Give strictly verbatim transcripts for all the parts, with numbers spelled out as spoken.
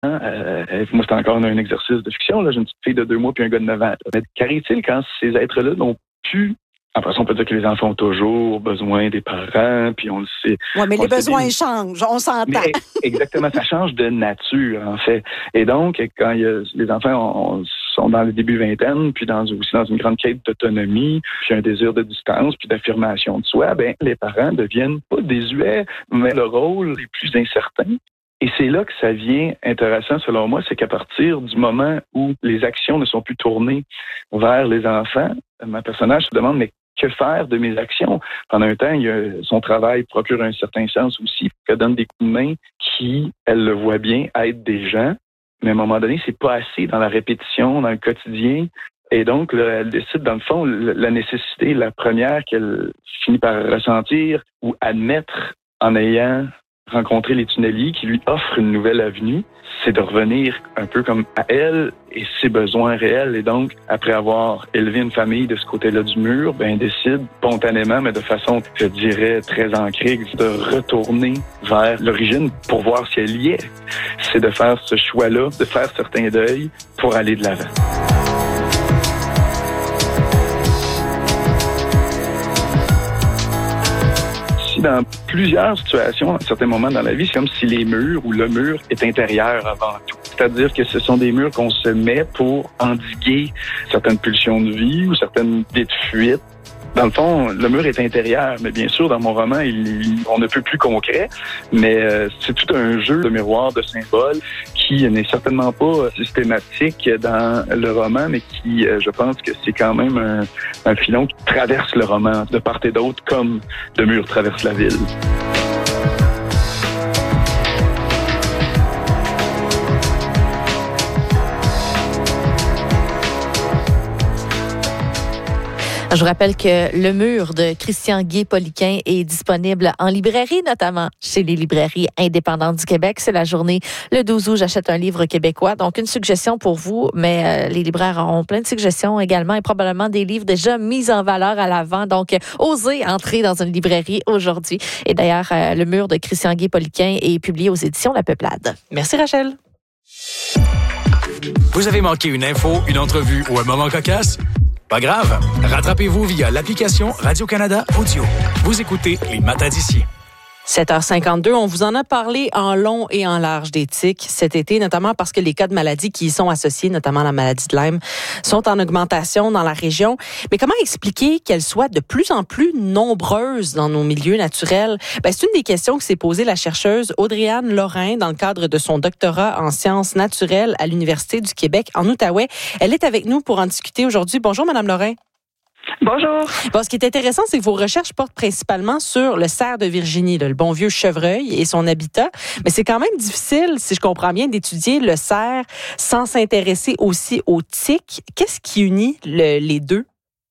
Euh, moi, c'est encore un exercice de fiction. Là. J'ai une petite fille de deux mois puis un gars de neuf ans. Là. Mais qu'arrive-t-il quand ces êtres-là n'ont plus... Après ça, on peut dire que les enfants ont toujours besoin des parents, puis on le sait. Oui, mais les besoins changent, on s'entend. Mais exactement, ça change de nature, en fait. Et donc, quand il y a, les enfants on, sont dans le début vingtaine, puis dans, aussi dans une grande quête d'autonomie, puis un désir de distance, puis d'affirmation de soi, ben les parents deviennent pas désuets, mais le rôle est plus incertain. Et c'est là que ça devient intéressant, selon moi, c'est qu'à partir du moment où les actions ne sont plus tournées vers les enfants, ma personnage se demande, mais que faire de mes actions? Pendant un temps, il y a, son travail procure un certain sens aussi, qu'elle donne des coups de main qui, elle le voit bien, aident des gens, mais à un moment donné, c'est pas assez dans la répétition, dans le quotidien. Et donc, là, elle décide, dans le fond, la nécessité, la première qu'elle finit par ressentir ou admettre en ayant rencontrer les tunneliers qui lui offrent une nouvelle avenue, c'est de revenir un peu comme à elle et ses besoins réels. Et donc, après avoir élevé une famille de ce côté-là du mur, ben, elle décide spontanément, mais de façon, je dirais, très ancrée, de retourner vers l'origine pour voir si elle y est. C'est de faire ce choix-là, de faire certains deuils pour aller de l'avant. Dans plusieurs situations, à certains moments dans la vie, c'est comme si les murs ou le mur est intérieur avant tout. C'est-à-dire que ce sont des murs qu'on se met pour endiguer certaines pulsions de vie ou certaines idées de fuite. Dans le fond, le mur est intérieur, mais bien sûr, dans mon roman, il, on ne peut plus concret, mais euh, c'est tout un jeu de miroirs, de symboles, qui n'est certainement pas systématique dans le roman, mais qui, euh, je pense que c'est quand même un, un filon qui traverse le roman de part et d'autre, comme le mur traverse la ville. Je vous rappelle que Le Mur de Christian Guay-Poliquin est disponible en librairie, notamment chez les librairies indépendantes du Québec. C'est la journée le douze août. J'achète un livre québécois. Donc, une suggestion pour vous, mais euh, les libraires auront plein de suggestions également et probablement des livres déjà mis en valeur à l'avant. Donc, osez entrer dans une librairie aujourd'hui. Et d'ailleurs, euh, Le Mur de Christian Guay-Poliquin est publié aux éditions La Peuplade. Merci, Rachel. Vous avez manqué une info, une entrevue ou un moment cocasse? Pas grave, rattrapez-vous via l'application Radio-Canada Audio. Vous écoutez Les Matins d'ici. sept heures cinquante-deux, on vous en a parlé en long et en large d'éthique cet été, notamment parce que les cas de maladies qui y sont associés, notamment la maladie de Lyme, sont en augmentation dans la région. Mais comment expliquer qu'elles soient de plus en plus nombreuses dans nos milieux naturels? Ben, c'est une des questions que s'est posée la chercheuse Audrey-Anne Lorrain dans le cadre de son doctorat en sciences naturelles à l'Université du Québec en Outaouais. Elle est avec nous pour en discuter aujourd'hui. Bonjour, Madame Lorrain. Bonjour. Bon, ce qui est intéressant, c'est que vos recherches portent principalement sur le cerf de Virginie, là, le bon vieux chevreuil et son habitat. Mais c'est quand même difficile, si je comprends bien, d'étudier le cerf sans s'intéresser aussi aux tiques. Qu'est-ce qui unit le, les deux?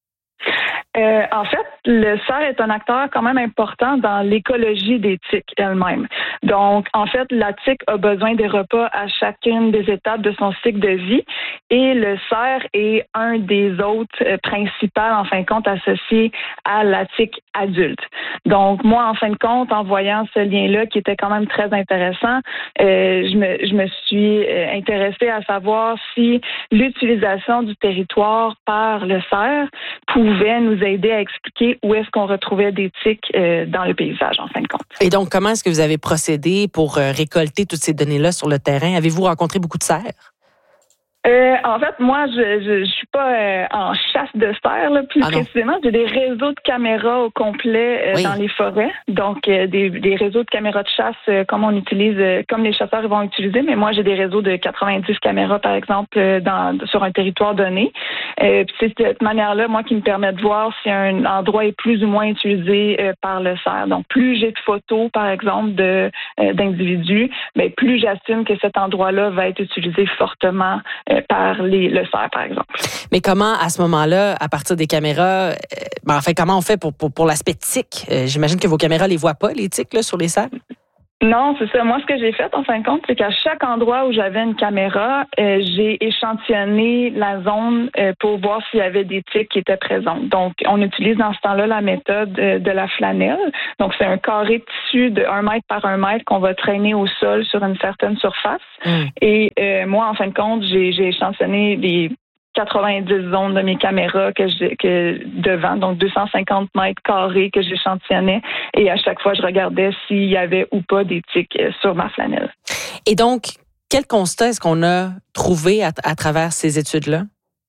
Euh, en fait, le cerf est un acteur quand même important dans l'écologie des tiques elles-mêmes. Donc, en fait, la tique a besoin des repas à chacune des étapes de son cycle de vie et le cerf est un des autres euh, principaux, en fin de compte, associés à la tique adulte. Donc, moi, en fin de compte, en voyant ce lien-là qui était quand même très intéressant, euh, je me, je me suis euh, intéressée à savoir si l'utilisation du territoire par le cerf pouvait nous aider à expliquer où est-ce qu'on retrouvait des tiques euh, dans le paysage, en fin de compte. Et donc, comment est-ce que vous avez procédé pour euh, récolter toutes ces données-là sur le terrain? Avez-vous rencontré beaucoup de cerfs? Euh, en fait, moi, je je, je suis pas euh, en chasse de cerfs, là, plus ah précisément. J'ai des réseaux de caméras au complet euh, oui. dans les forêts. Donc, euh, des, des réseaux de caméras de chasse euh, comme on utilise, euh, comme les chasseurs vont utiliser. Mais moi, j'ai des réseaux de quatre-vingt-dix caméras, par exemple, euh, dans sur un territoire donné. Euh, puis c'est cette manière-là, moi, qui me permet de voir si un endroit est plus ou moins utilisé euh, par le cerf. Donc, plus j'ai de photos, par exemple, de euh, d'individus, ben plus j'assume que cet endroit-là va être utilisé fortement euh, par les, le cerf, par exemple. Mais comment, à ce moment-là, à partir des caméras, euh, ben, enfin, comment on fait pour, pour, pour l'aspect tique? Euh, j'imagine que vos caméras les voient pas, les tiques, là, sur les cerfs? Non, c'est ça. Moi, ce que j'ai fait, en fin de compte, c'est qu'à chaque endroit où j'avais une caméra, euh, j'ai échantillonné la zone euh, pour voir s'il y avait des tiques qui étaient présentes. Donc, on utilise dans ce temps-là la méthode euh, de la flanelle. Donc, c'est un carré de tissu de un mètre par un mètre qu'on va traîner au sol sur une certaine surface. Mmh. Et euh, moi, en fin de compte, j'ai, j'ai échantillonné les quatre-vingt-dix zones de mes caméras que j'ai que devant, donc deux cent cinquante mètres carrés que j'échantillonnais, et à chaque fois je regardais s'il y avait ou pas des tiques sur ma flanelle. Et donc, quel constat est-ce qu'on a trouvé à, à travers ces études-là?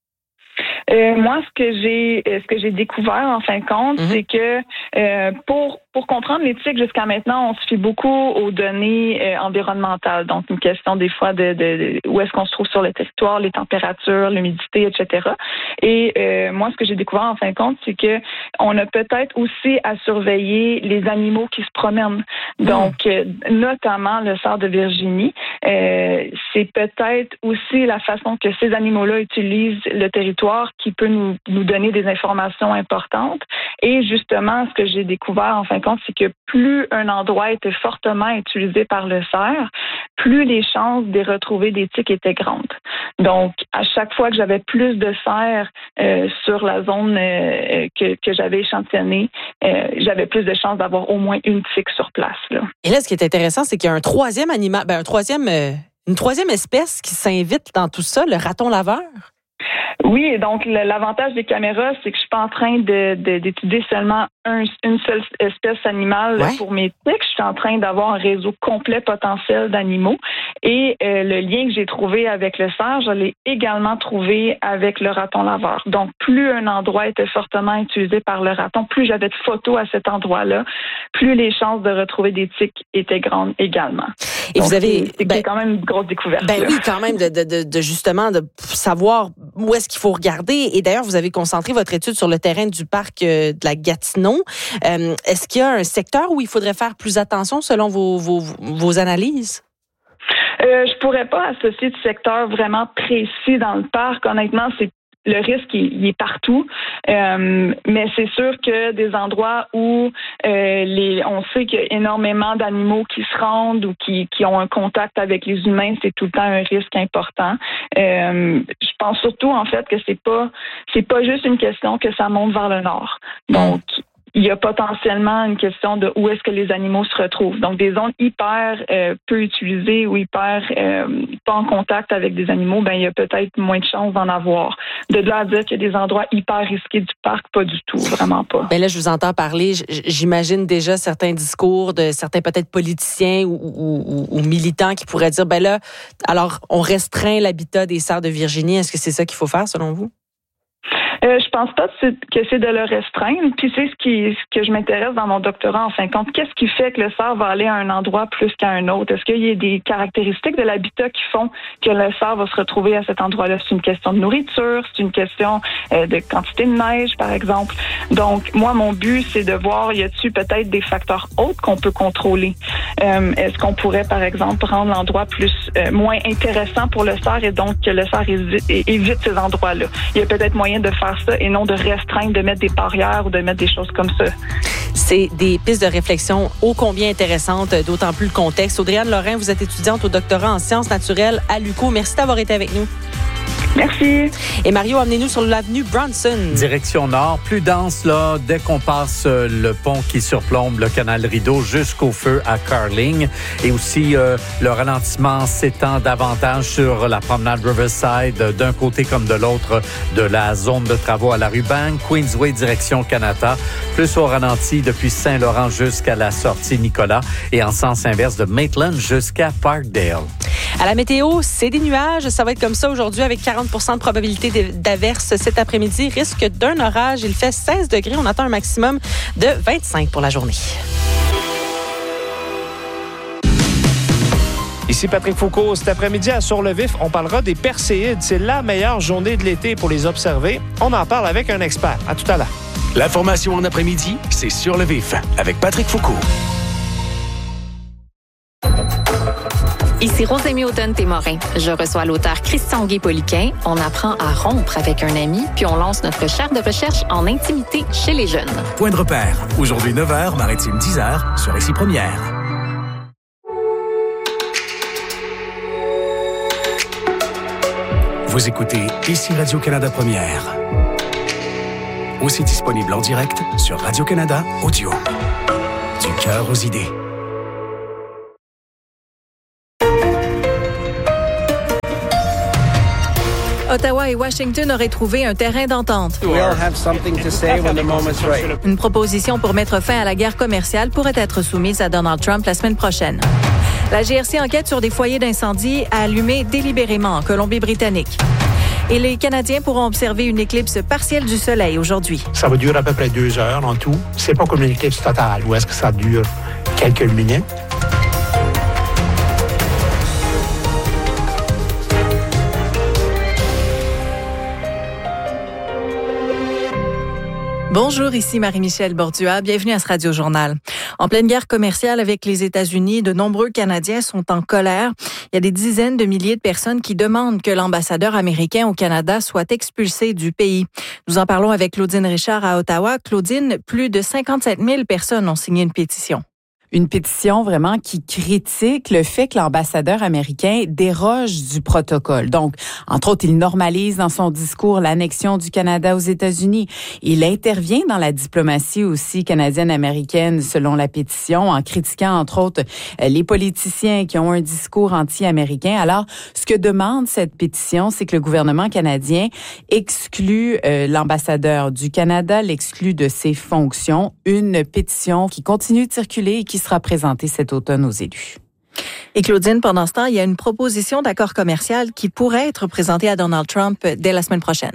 Euh, moi, ce que j'ai, ce que j'ai découvert en fin de compte, mm-hmm. c'est que euh, pour pour comprendre les tiques jusqu'à maintenant, on se fie beaucoup aux données euh, environnementales. Donc, une question des fois de, de, de où est-ce qu'on se trouve sur le territoire, les températures, l'humidité, et cetera. Et euh, moi, ce que j'ai découvert en fin de compte, c'est que on a peut-être aussi à surveiller les animaux qui se promènent. Donc, euh, notamment le cerf de Virginie, euh, c'est peut-être aussi la façon que ces animaux-là utilisent le territoire qui peut nous, nous donner des informations importantes. Et justement, ce que j'ai découvert en fin de compte, c'est que plus un endroit était fortement utilisé par le cerf, plus les chances de retrouver des tiques étaient grandes. Donc, à chaque fois que j'avais plus de cerfs euh, sur la zone euh, que, que j'avais échantillonnée, euh, j'avais plus de chances d'avoir au moins une tique sur place. Là. Et là, ce qui est intéressant, c'est qu'il y a un troisième animal, ben un troisième, euh, une troisième espèce qui s'invite dans tout ça, le raton laveur. Oui, et donc l'avantage des caméras, c'est que je suis pas en train de, de, d'étudier seulement un, une seule espèce animale ouais. pour mes tiques. Je suis en train d'avoir un réseau complet potentiel d'animaux. Et euh, le lien que j'ai trouvé avec le cerf, je l'ai également trouvé avec le raton laveur. Donc, plus un endroit était fortement utilisé par le raton, plus j'avais de photos à cet endroit-là, plus les chances de retrouver des tiques étaient grandes également. Et donc, vous avez c'est, c'est ben, quand même une grosse découverte. Ben là. Oui, quand même, de, de, de justement de savoir où est-ce qu'il faut regarder. Et d'ailleurs, vous avez concentré votre étude sur le terrain du parc de la Gatineau. Euh, est-ce qu'il y a un secteur où il faudrait faire plus attention selon vos, vos, vos analyses? Euh, je pourrais pas associer de secteur vraiment précis dans le parc. Honnêtement, c'est le risque, il, il est partout. Euh, mais c'est sûr que des endroits où euh, les, on sait qu'il y a énormément d'animaux qui se rendent ou qui, qui ont un contact avec les humains, c'est tout le temps un risque important. Euh, je pense surtout, en fait, que c'est pas, c'est pas juste une question que ça monte vers le nord. Donc, il y a potentiellement une question de où est-ce que les animaux se retrouvent. Donc, des zones hyper euh, peu utilisées ou hyper euh, pas en contact avec des animaux, ben il y a peut-être moins de chances d'en avoir. De là à dire qu'il y a des endroits hyper risqués du parc, pas du tout, vraiment pas. Ben là, je vous entends parler, j'imagine déjà certains discours de certains peut-être politiciens ou, ou, ou, ou militants qui pourraient dire, ben là, alors on restreint l'habitat des cerfs de Virginie. Est-ce que c'est ça qu'il faut faire selon vous? Euh, je pense pas que c'est de le restreindre. Puis c'est ce qui ce que je m'intéresse dans mon doctorat en fin de compte. Qu'est-ce qui fait que le cerf va aller à un endroit plus qu'à un autre? Est-ce qu'il y a des caractéristiques de l'habitat qui font que le cerf va se retrouver à cet endroit-là? C'est une question de nourriture, c'est une question euh, de quantité de neige, par exemple. Donc, moi, mon but, c'est de voir, y a-t-il peut-être des facteurs autres qu'on peut contrôler? Euh, est-ce qu'on pourrait, par exemple, rendre l'endroit plus euh, moins intéressant pour le cerf et donc que le cerf évite, évite ces endroits-là? Il y a peut-être moyen de faire ça et non de restreindre, de mettre des barrières ou de mettre des choses comme ça. C'est des pistes de réflexion ô combien intéressantes, d'autant plus le contexte. Audrey-Anne Lorrain, vous êtes étudiante au doctorat en sciences naturelles à l'U Q O. Merci d'avoir été avec nous. Merci. Et Mario, emmenez-nous sur l'avenue Bronson. Direction nord, plus dense là, dès qu'on passe euh, le pont qui surplombe le canal Rideau jusqu'au feu à Carling. Et aussi, euh, le ralentissement s'étend davantage sur la promenade Riverside, euh, d'un côté comme de l'autre de la zone de travaux à la rue Bank, Queensway direction Canada, plus au ralenti depuis Saint-Laurent jusqu'à la sortie Nicolas et en sens inverse de Maitland jusqu'à Parkdale. À la météo, c'est des nuages. Ça va être comme ça aujourd'hui avec quarante pour cent de probabilité d'averse cet après-midi. Risque d'un orage. Il fait seize degrés. On attend un maximum de vingt-cinq pour la journée. Ici Patrick Foucault. Cet après-midi à Sur le Vif, on parlera des perséides. C'est la meilleure journée de l'été pour les observer. On en parle avec un expert. À tout à l'heure. L'information en après-midi, c'est Sur le Vif avec Patrick Foucault. Ici Rosémie Automne-Témorin. Je reçois l'auteur Christian Gué-Poliquin. On apprend à rompre avec un ami, puis on lance notre chaire de recherche en intimité chez les jeunes. Point de repère. Aujourd'hui neuf heures, Maritime dix heures, sur Ici Première. Vous écoutez Ici Radio-Canada Première. Aussi disponible en direct sur Radio-Canada Audio. Du cœur aux idées. Ottawa et Washington auraient trouvé un terrain d'entente. Une proposition pour mettre fin à la guerre commerciale pourrait être soumise à Donald Trump la semaine prochaine. La G R C enquête sur des foyers d'incendie allumés délibérément en Colombie-Britannique. Et les Canadiens pourront observer une éclipse partielle du soleil aujourd'hui. Ça va durer à peu près deux heures en tout. C'est pas comme une éclipse totale, où est-ce que ça dure quelques minutes. Bonjour, ici Marie-Michel Bordua. Bienvenue à ce Radio-Journal. En pleine guerre commerciale avec les États-Unis, de nombreux Canadiens sont en colère. Il y a des dizaines de milliers de personnes qui demandent que l'ambassadeur américain au Canada soit expulsé du pays. Nous en parlons avec Claudine Richard à Ottawa. Claudine, plus de cinquante-sept mille personnes ont signé une pétition. Une pétition vraiment qui critique le fait que l'ambassadeur américain déroge du protocole. Donc, entre autres, il normalise dans son discours l'annexion du Canada aux États-Unis. Il intervient dans la diplomatie aussi canadienne-américaine, selon la pétition, en critiquant, entre autres, les politiciens qui ont un discours anti-américain. Alors, ce que demande cette pétition, c'est que le gouvernement canadien exclue euh, l'ambassadeur du Canada, l'exclut de ses fonctions. Une pétition qui continue de circuler et qui sera présenté cet automne aux élus. Et Claudine, pendant ce temps, il y a une proposition d'accord commercial qui pourrait être présentée à Donald Trump dès la semaine prochaine.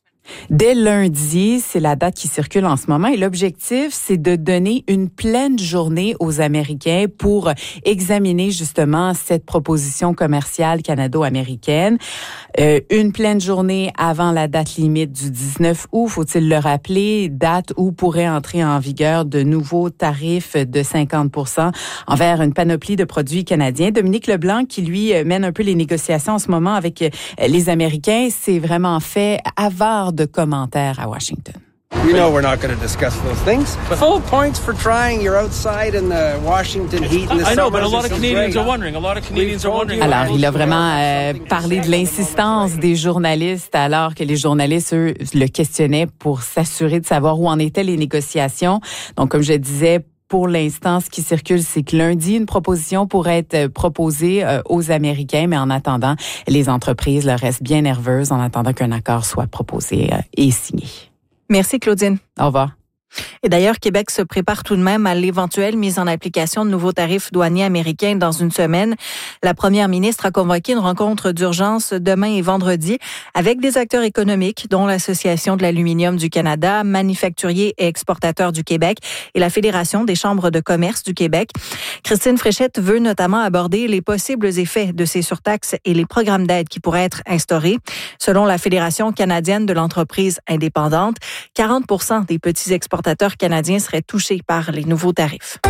Dès lundi, c'est la date qui circule en ce moment et l'objectif, c'est de donner une pleine journée aux Américains pour examiner justement cette proposition commerciale canado-américaine. Euh, une pleine journée avant la date limite du dix-neuf août, faut-il le rappeler, date où pourraient entrer en vigueur de nouveaux tarifs de cinquante pour cent envers une panoplie de produits canadiens. Dominique Leblanc, qui lui mène un peu les négociations en ce moment avec les Américains, s'est vraiment fait avare de commentaires à Washington. You know we're not going to discuss those things. Full points for trying. You're outside in the Washington heat in the summer. I know, but a lot of Canadians are wondering. A lot of Canadians are wondering. Alors, il a vraiment euh, parlé de l'insistance des journalistes, alors que les journalistes, eux, le questionnaient pour s'assurer de savoir où en étaient les négociations. Donc, comme je disais, pour l'instant, ce qui circule, c'est que lundi, une proposition pourrait être proposée euh, aux Américains, mais en attendant, les entreprises leur restent bien nerveuses en attendant qu'un accord soit proposé euh, et signé. Merci, Claudine. Au revoir. Et d'ailleurs, Québec se prépare tout de même à l'éventuelle mise en application de nouveaux tarifs douaniers américains dans une semaine. La première ministre a convoqué une rencontre d'urgence demain et vendredi avec des acteurs économiques, dont l'Association de l'aluminium du Canada, Manufacturiers et exportateurs du Québec et la Fédération des chambres de commerce du Québec. Christine Fréchette veut notamment aborder les possibles effets de ces surtaxes et les programmes d'aide qui pourraient être instaurés. Selon la Fédération canadienne de l'entreprise indépendante, quarante pour cent des petits exportateurs canadiens seraient touchés par les nouveaux tarifs.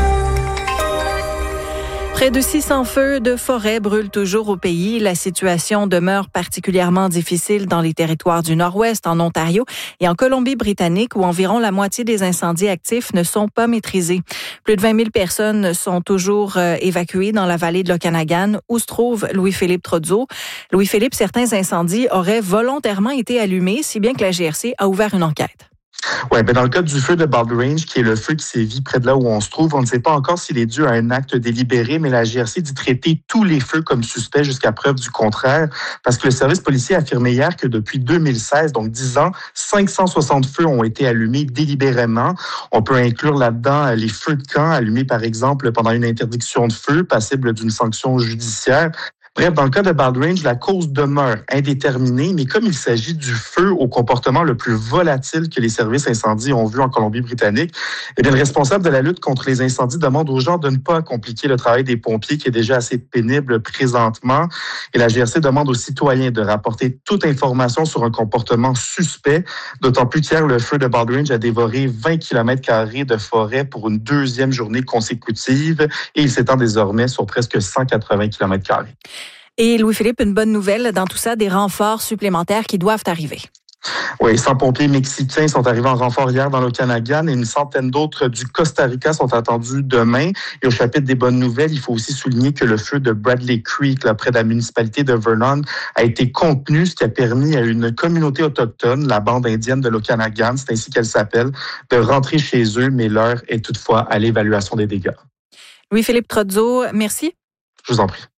Près de six cents feux de forêt brûlent toujours au pays. La situation demeure particulièrement difficile dans les territoires du Nord-Ouest, en Ontario et en Colombie-Britannique, où environ la moitié des incendies actifs ne sont pas maîtrisés. Plus de vingt mille personnes sont toujours euh, évacuées dans la vallée de l'Okanagan, où se trouve Louis-Philippe Trozzo. Louis-Philippe, certains incendies auraient volontairement été allumés, si bien que la G R C a ouvert une enquête. Oui, ben dans le cas du feu de Bald Range, qui est le feu qui sévit près de là où on se trouve, on ne sait pas encore s'il est dû à un acte délibéré, mais la G R C dit traiter tous les feux comme suspects jusqu'à preuve du contraire, parce que le service policier a affirmé hier que depuis deux mille seize, donc dix ans, cinq cent soixante feux ont été allumés délibérément. On peut inclure là-dedans les feux de camp allumés, par exemple, pendant une interdiction de feu, passible d'une sanction judiciaire. Bref, dans le cas de Bald Range, la cause demeure indéterminée, mais comme il s'agit du feu au comportement le plus volatile que les services incendies ont vu en Colombie-Britannique, eh bien, le responsable de la lutte contre les incendies demande aux gens de ne pas compliquer le travail des pompiers, qui est déjà assez pénible présentement. Et la G R C demande aux citoyens de rapporter toute information sur un comportement suspect, d'autant plus qu'hier, le feu de Bald Range a dévoré vingt kilomètres carrés de forêt pour une deuxième journée consécutive, et il s'étend désormais sur presque cent quatre-vingts kilomètres carrés. Et Louis-Philippe, une bonne nouvelle dans tout ça, des renforts supplémentaires qui doivent arriver. Oui, cent pompiers mexicains sont arrivés en renfort hier dans l'Okanagan et une centaine d'autres du Costa Rica sont attendus demain. Et au chapitre des bonnes nouvelles, il faut aussi souligner que le feu de Bradley Creek, là, près de la municipalité de Vernon, a été contenu, ce qui a permis à une communauté autochtone, la bande indienne de l'Okanagan, c'est ainsi qu'elle s'appelle, de rentrer chez eux, mais l'heure est toutefois à l'évaluation des dégâts. Louis-Philippe Trozzo, merci. Je vous en prie.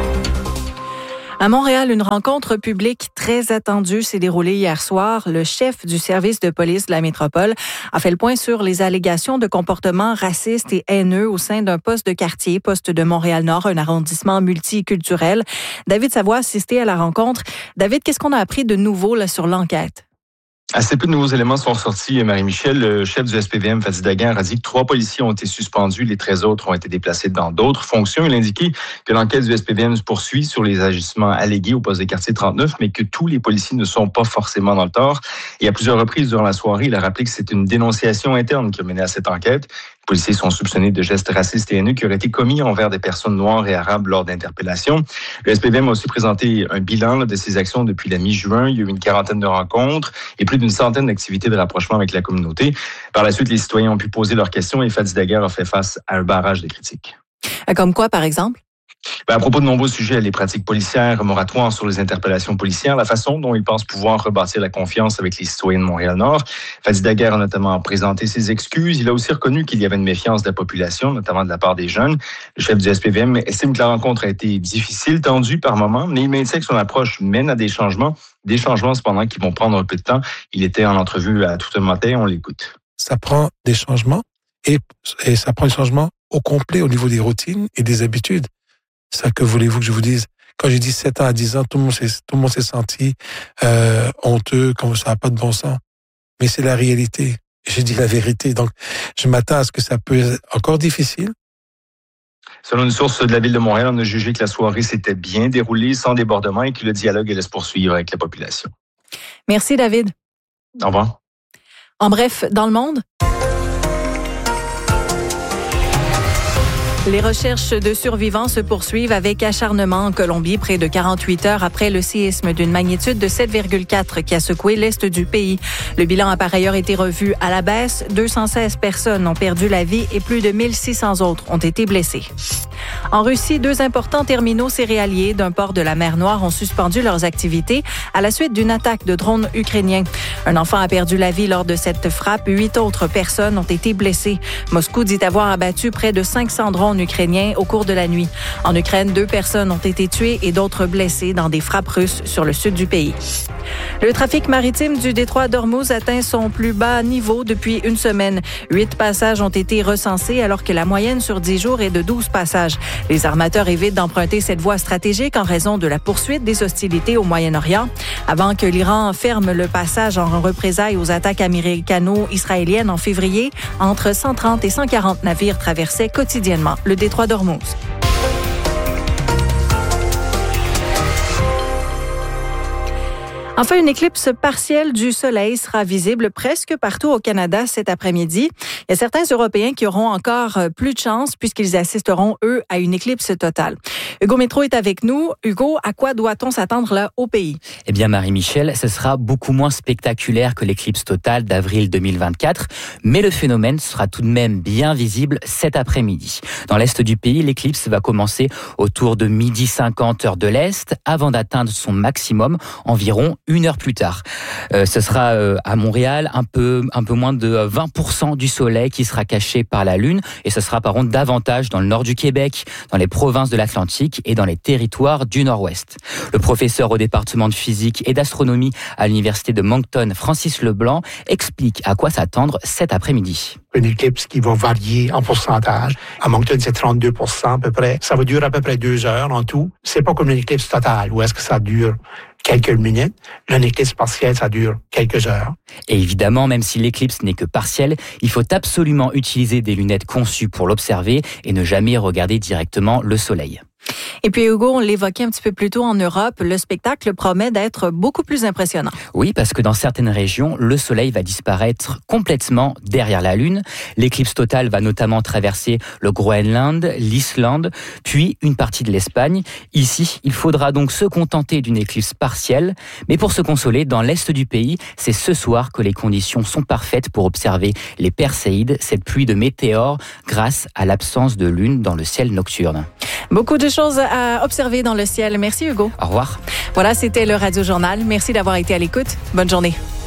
À Montréal, une rencontre publique très attendue s'est déroulée hier soir. Le chef du service de police de la métropole a fait le point sur les allégations de comportements racistes et haineux au sein d'un poste de quartier, poste de Montréal-Nord, un arrondissement multiculturel. David Savoie a assisté à la rencontre. David, qu'est-ce qu'on a appris de nouveau là, sur l'enquête? Assez peu de nouveaux éléments sont sortis, Marie-Michel. Le chef du S P V M, Fadi Daguerre, a dit que trois policiers ont été suspendus. Les treize autres ont été déplacés dans d'autres fonctions. Il a indiqué que l'enquête du S P V M se poursuit sur les agissements allégués au poste de quartier trente-neuf, mais que tous les policiers ne sont pas forcément dans le tort. Et à plusieurs reprises durant la soirée, il a rappelé que c'est une dénonciation interne qui a mené à cette enquête. Les policiers sont soupçonnés de gestes racistes et haineux qui auraient été commis envers des personnes noires et arabes lors d'interpellations. Le S P V M a aussi présenté un bilan là, de ses actions depuis la mi-juin. Il y a eu une quarantaine de rencontres et plus d'une centaine d'activités de rapprochement avec la communauté. Par la suite, les citoyens ont pu poser leurs questions et Fadi Daguerre a fait face à un barrage de critiques. Comme quoi, par exemple? Ben, à propos de nombreux sujets, les pratiques policières, moratoires sur les interpellations policières, la façon dont ils pensent pouvoir rebâtir la confiance avec les citoyens de Montréal-Nord. Fadi Daguerre a notamment présenté ses excuses. Il a aussi reconnu qu'il y avait une méfiance de la population, notamment de la part des jeunes. Le chef du S P V M estime que la rencontre a été difficile, tendue par moments, mais il maintient que son approche mène à des changements. Des changements, cependant, qui vont prendre un peu de temps. Il était en entrevue à tout un matin, on l'écoute. Ça prend des changements et, et ça prend des changements au complet au niveau des routines et des habitudes. Ça, que voulez-vous que je vous dise? Quand j'ai dit sept ans à dix ans, tout le monde s'est, tout le monde s'est senti euh, honteux, comme ça n'a pas de bon sens. Mais c'est la réalité. J'ai dit la vérité. Donc, je m'attends à ce que ça peut être encore difficile. Selon une source de la Ville de Montréal, on a jugé que la soirée s'était bien déroulée, sans débordement, et que le dialogue allait se poursuivre avec la population. Merci, David. Au revoir. En bref, dans le monde... Les recherches de survivants se poursuivent avec acharnement en Colombie, près de quarante-huit heures après le séisme d'une magnitude de sept virgule quatre qui a secoué l'est du pays. Le bilan a par ailleurs été revu à la baisse. deux cent seize personnes ont perdu la vie et plus de mille six cents autres ont été blessées. En Russie, deux importants terminaux céréaliers d'un port de la mer Noire ont suspendu leurs activités à la suite d'une attaque de drones ukrainiens. Un enfant a perdu la vie lors de cette frappe. Huit autres personnes ont été blessées. Moscou dit avoir abattu près de cinq cents drones ukrainiens au cours de la nuit. En Ukraine, deux personnes ont été tuées et d'autres blessées dans des frappes russes sur le sud du pays. Le trafic maritime du détroit d'Ormuz atteint son plus bas niveau depuis une semaine. Huit passages ont été recensés alors que la moyenne sur dix jours est de douze passages. Les armateurs évitent d'emprunter cette voie stratégique en raison de la poursuite des hostilités au Moyen-Orient. Avant que l'Iran ferme le passage en représailles aux attaques américano-israéliennes en février, entre cent trente et cent quarante navires traversaient quotidiennement le détroit d'Ormuz. Enfin, une éclipse partielle du Soleil sera visible presque partout au Canada cet après-midi. Il y a certains Européens qui auront encore plus de chance puisqu'ils assisteront, eux, à une éclipse totale. Hugo Métro est avec nous. Hugo, à quoi doit-on s'attendre là au pays? Eh bien, Marie-Michel, ce sera beaucoup moins spectaculaire que l'éclipse totale d'avril deux mille vingt-quatre, mais le phénomène sera tout de même bien visible cet après-midi. Dans l'est du pays, l'éclipse va commencer autour de midi cinquante heure de l'Est avant d'atteindre son maximum environ une heure plus tard. Euh, ce sera euh, à Montréal un peu, un peu moins de vingt pour cent du soleil qui sera caché par la Lune et ce sera par contre davantage dans le nord du Québec, dans les provinces de l'Atlantique et dans les territoires du Nord-Ouest. Le professeur au département de physique et d'astronomie à l'université de Moncton, Francis Leblanc, explique à quoi s'attendre cet après-midi. Une éclipse qui va varier en pourcentage. À Moncton, c'est trente-deux pour cent à peu près. Ça va durer à peu près deux heures en tout. C'est pas comme une éclipse totale où est-ce que ça dure quelques minutes. Une éclipse partielle, ça dure quelques heures. Et évidemment, même si l'éclipse n'est que partielle, il faut absolument utiliser des lunettes conçues pour l'observer et ne jamais regarder directement le soleil. Et puis Hugo, on l'évoquait un petit peu plus tôt en Europe, le spectacle promet d'être beaucoup plus impressionnant. Oui, parce que dans certaines régions, le soleil va disparaître complètement derrière la Lune. L'éclipse totale va notamment traverser le Groenland, l'Islande, puis une partie de l'Espagne. Ici, il faudra donc se contenter d'une éclipse partielle. Mais pour se consoler, dans l'est du pays, c'est ce soir que les conditions sont parfaites pour observer les Perséides, cette pluie de météores, grâce à l'absence de lune dans le ciel nocturne. Beaucoup de choses à observer dans le ciel. Merci Hugo. Au revoir. Voilà, c'était le Radio Journal. Merci d'avoir été à l'écoute. Bonne journée.